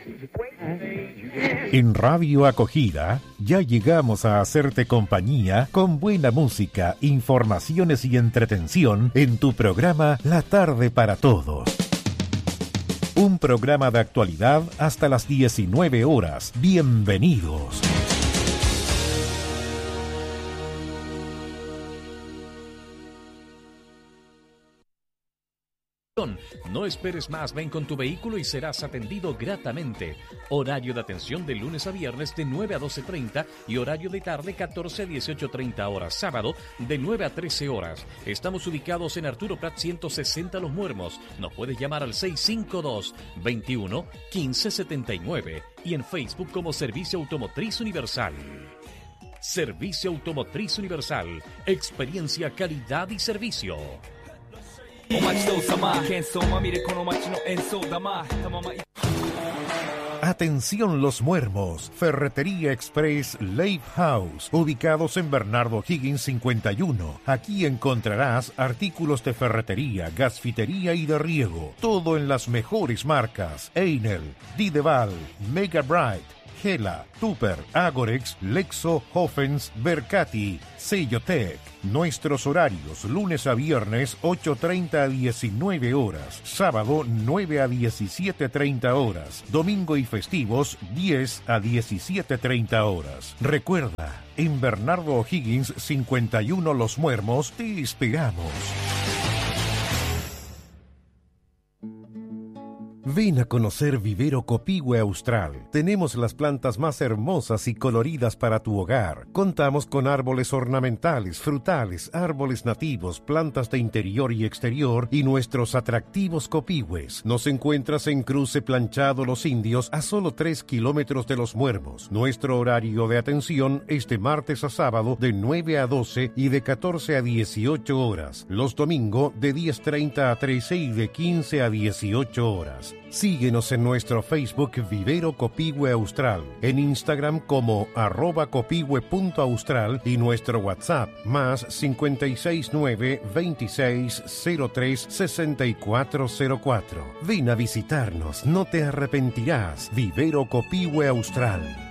En Radio Acogida ya llegamos a hacerte compañía con buena música, informaciones y entretención en tu programa La Tarde para Todos. Un programa de actualidad hasta las 19 horas. Bienvenidos. No esperes más, ven con tu vehículo y serás atendido gratamente. Horario de atención de lunes a viernes de 9 a 12:30 y horario de tarde 14 a 18:30 horas. Sábado de 9 a 13 horas. Estamos ubicados en Arturo Prat 160 Los Muermos. Nos puedes llamar al 652-21-1579 y en Facebook como Servicio Automotriz Universal. Servicio Automotriz Universal. Experiencia, calidad y servicio. Atención Los Muermos, Ferretería Express Lake House, ubicados en Bernardo Higgins 51. Aquí encontrarás artículos de ferretería, gasfitería y de riego, todo en las mejores marcas: Einel, Dideval, Mega Bright, Gela, Tupper, Agorex, Lexo, Hoffens, Bercati, Sellotec. Nuestros horarios: lunes a viernes 8:30 a 19 horas, sábado 9 a 17:30 horas, domingo y festivos 10 a 17:30 horas. Recuerda, en Bernardo O'Higgins 51 Los Muermos te esperamos. Ven a conocer Vivero Copihue Austral. Tenemos las plantas más hermosas y coloridas para tu hogar. Contamos con árboles ornamentales, frutales, árboles nativos, plantas de interior y exterior y nuestros atractivos copihues. Nos encuentras en Cruce Planchado Los Indios, a solo 3 kilómetros de Los Muermos. Nuestro horario de atención es de martes a sábado de 9 a 12 y de 14 a 18 horas. Los domingos de 10:30 a 13 y de 15 a 18 horas. Síguenos en nuestro Facebook Vivero Copihue Austral, en Instagram como @copihue.austral y nuestro WhatsApp más 569 2603 6404. Ven a visitarnos, no te arrepentirás. Vivero Copihue Austral.